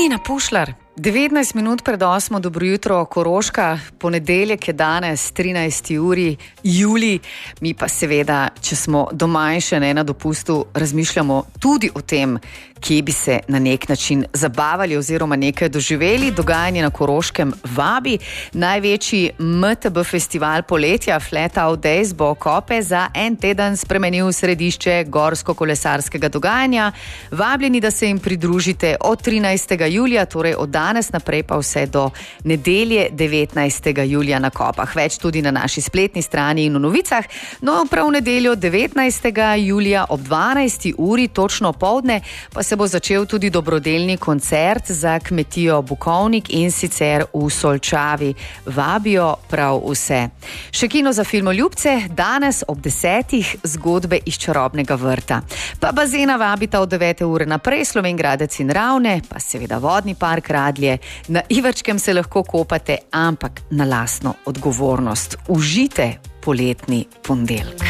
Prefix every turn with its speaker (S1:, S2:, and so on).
S1: Nina Pušlar, 19 minut pred 8, dobro jutro, Koroška, ponedeljek je danes, 13. julij, mi pa seveda, če smo doma in še ne na dopustu, razmišljamo tudi o tem, kje bi se na nek način zabavali oziroma nekaj doživeli. Dogajanje na Koroškem vabi. Največji MTB festival poletja Flat Out Days bo Kope za en teden spremenil v središče gorsko-kolesarskega dogajanja. Vabljeni, da se jim pridružite od 13. julija, torej od danes naprej pa vse do nedelje 19. julija na Kopah. Več tudi na naši spletni strani in v novicah. No, prav v nedeljo 19. julija ob 12. uri, točno opoldne, pa se bo začel tudi dobrodelni koncert za kmetijo Bukovnik in sicer v Solčavi. Vabijo prav vse. Še kino za filmoljubce, danes ob 10. zgodbe iz Čarobnega vrta. Pa bazena vabita od 9. ure naprej, Slovenj Gradec in Ravne, pa seveda vodni park Radlje. Na Ivačkem se lahko kopate, ampak na lastno odgovornost. Užite poletni ponedeljek.